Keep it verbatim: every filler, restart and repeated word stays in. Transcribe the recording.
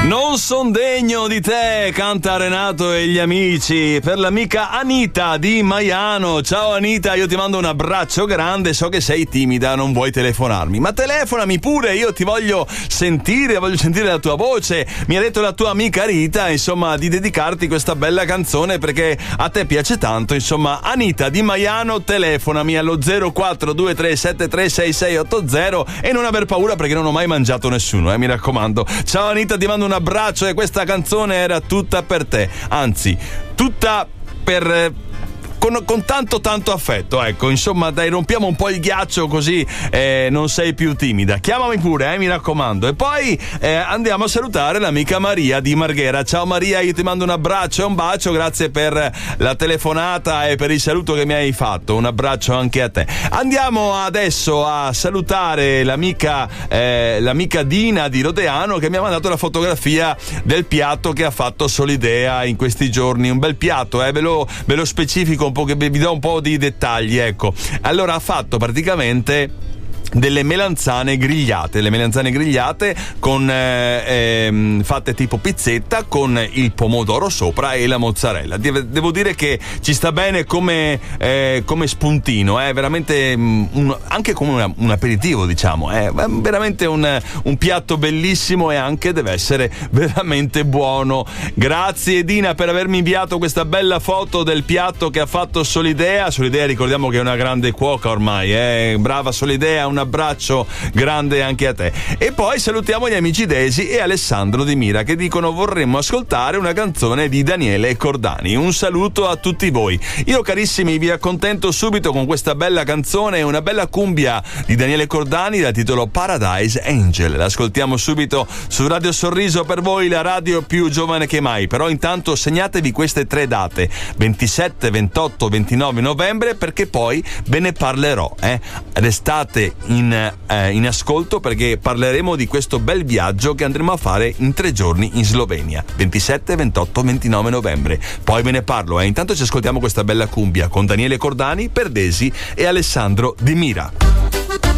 Non son degno di te, canta Renato e gli amici, per l'amica Anita di Maiano. Ciao Anita, io ti mando un abbraccio grande, so che sei timida, non vuoi telefonarmi, ma telefonami pure, io ti voglio sentire, voglio sentire la tua voce. Mi ha detto la tua amica Rita, insomma, di dedicarti questa bella canzone perché a te piace tanto, insomma. Anita di Maiano, telefonami allo zero quattro due tre sette tre sei sei otto zero e non aver paura perché non ho mai mangiato nessuno, eh, mi raccomando. Ciao Anita, ti mando un abbraccio e questa canzone era tutta per te, anzi tutta per con, con tanto tanto affetto, ecco, insomma, dai, rompiamo un po' il ghiaccio così eh, non sei più timida. Chiamami pure, eh, mi raccomando. E poi eh, andiamo a salutare l'amica Maria di Marghera. Ciao Maria, io ti mando un abbraccio e un bacio, grazie per la telefonata e per il saluto che mi hai fatto. Un abbraccio anche a te. Andiamo adesso a salutare l'amica eh, l'amica Dina di Rodeano, che mi ha mandato la fotografia del piatto che ha fatto Solidea in questi giorni. Un bel piatto, eh, ve lo, ve lo specifico un po', che vi do un po' di dettagli, ecco. Allora, ha fatto praticamente delle melanzane grigliate, le melanzane grigliate con eh, ehm, fatte tipo pizzetta con il pomodoro sopra e la mozzarella. Devo dire che ci sta bene come, eh, come spuntino, è eh, veramente mh, un, anche come una, un aperitivo, diciamo, è eh, veramente un, un piatto bellissimo e anche deve essere veramente buono. Grazie Dina per avermi inviato questa bella foto del piatto che ha fatto Solidea. Solidea, ricordiamo che è una grande cuoca ormai, eh? Brava Solidea, una abbraccio grande anche a te. E poi salutiamo gli amici Desi e Alessandro di Mira che dicono: vorremmo ascoltare una canzone di Daniele Cordani. Un saluto a tutti voi. Io, carissimi, vi accontento subito con questa bella canzone, una bella cumbia di Daniele Cordani dal titolo Paradise Angel. L'ascoltiamo subito su Radio Sorriso, per voi la radio più giovane che mai. Però intanto segnatevi queste tre date: ventisette, ventotto, ventinove novembre, perché poi ve ne parlerò, eh? Restate in, eh, in ascolto perché parleremo di questo bel viaggio che andremo a fare in tre giorni in Slovenia, ventisette, ventotto, ventinove novembre. Poi ve ne parlo, eh. Intanto ci ascoltiamo questa bella cumbia con Daniele Cordani per Desi e Alessandro Di Mira.